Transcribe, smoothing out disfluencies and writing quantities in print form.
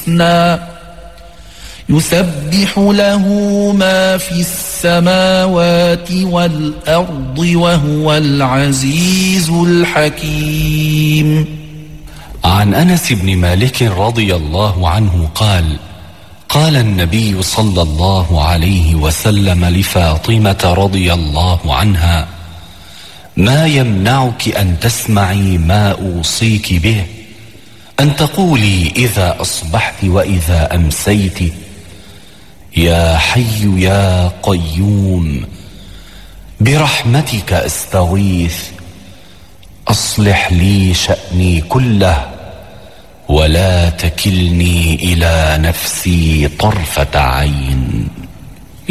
الحسنى يسبح له ما في السماوات والأرض وهو العزيز الحكيم. عن أنس بن مالك رضي الله عنه قال: قال النبي صلى الله عليه وسلم لفاطمة رضي الله عنها: ما يمنعك أن تسمعي ما أوصيك به، أن تقولي إذا أصبحت وإذا أمسيت: يا حي يا قيوم برحمتك أستغيث، أصلح لي شأني كله ولا تكلني إلى نفسي طرفة عين.